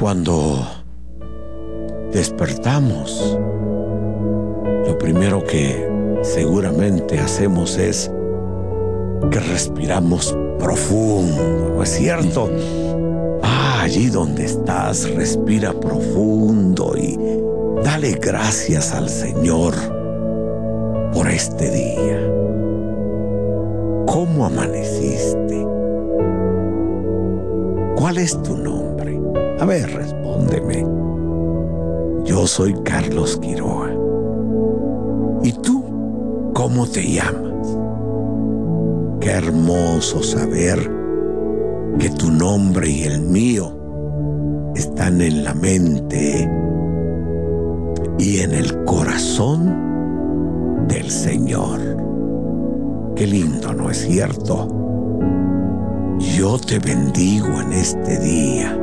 Cuando despertamos, lo primero que seguramente hacemos es que respiramos profundo, ¿no es cierto? Allí donde estás, respira profundo y dale gracias al Señor por este día. ¿Cómo amaneciste? ¿Cuál es tu nombre? A ver, respóndeme. Yo soy Carlos Quiroga. ¿Y tú cómo te llamas? Qué hermoso saber que tu nombre y el mío están en la mente y en el corazón del Señor. Qué lindo, ¿no es cierto? Yo te bendigo en este día.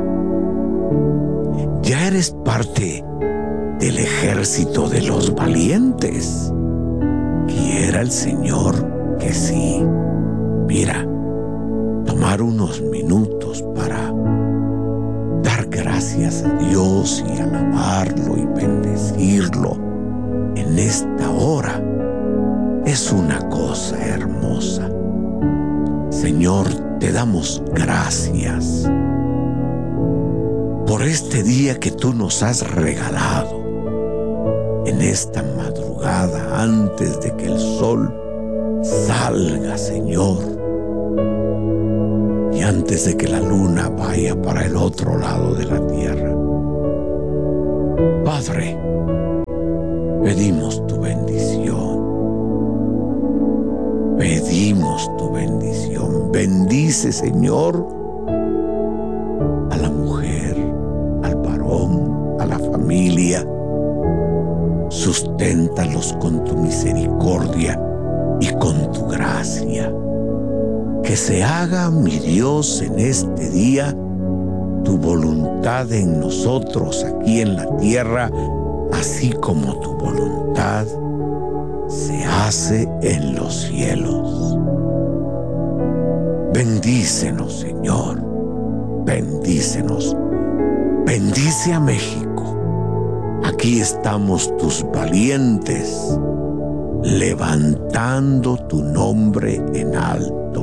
Ya eres parte del ejército de los valientes. Quiera el Señor que sí. Mira, tomar unos minutos para dar gracias a Dios y alabarlo y bendecirlo en esta hora es una cosa hermosa. Señor, te damos gracias por este día que tú nos has regalado. En esta madrugada, antes de que el sol salga, Señor, y antes de que la luna vaya para el otro lado de la tierra. Padre, pedimos tu bendición. Pedimos tu bendición. Bendice, Señor, a la mujer, al varón, a la familia. Susténtalos con tu misericordia y con tu gracia. Que se haga, mi Dios, en este día tu voluntad en nosotros aquí en la tierra, así como tu voluntad se hace en los cielos. Bendícenos, Señor. Bendícenos. Bendice a México. Aquí estamos tus valientes, levantando tu nombre en alto.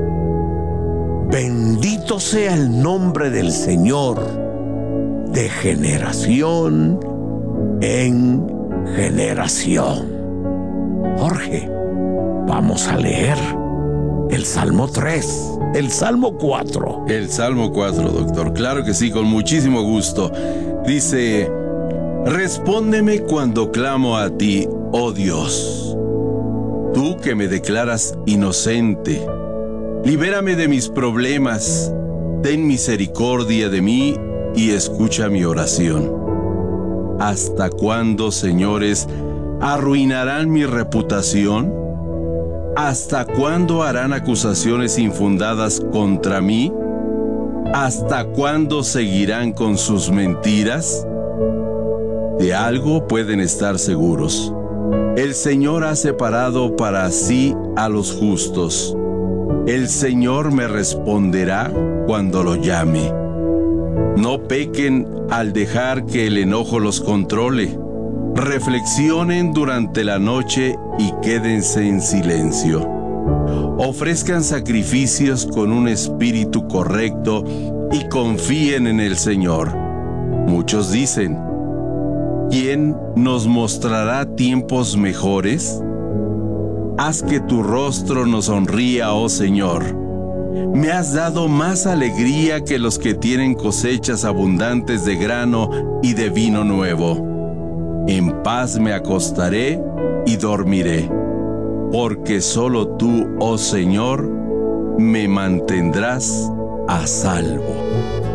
Bendito sea el nombre del Señor, de generación en generación. Jorge, vamos a leer el Salmo 3, el Salmo 4. El Salmo 4, doctor. Claro que sí, con muchísimo gusto. Dice: respóndeme cuando clamo a ti, oh Dios. Tú que me declaras inocente, libérame de mis problemas, ten misericordia de mí y escucha mi oración. ¿Hasta cuándo, señores, arruinarán mi reputación? ¿Hasta cuándo harán acusaciones infundadas contra mí? ¿Hasta cuándo seguirán con sus mentiras? De algo pueden estar seguros: el Señor ha separado para sí a los justos. El Señor me responderá cuando lo llame. No pequen al dejar que el enojo los controle. Reflexionen durante la noche y quédense en silencio. Ofrezcan sacrificios con un espíritu correcto y confíen en el Señor. Muchos dicen: ¿quién nos mostrará tiempos mejores? Haz que tu rostro nos sonría, oh Señor. Me has dado más alegría que los que tienen cosechas abundantes de grano y de vino nuevo. En paz me acostaré y dormiré, porque solo tú, oh Señor, me mantendrás a salvo.